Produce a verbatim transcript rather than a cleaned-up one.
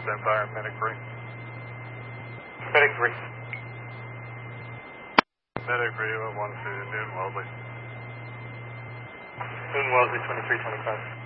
Empire, Medic three. Medic three. Medic three, one to Newton Wellesley. Newton Wellesley, twenty-three twenty-five.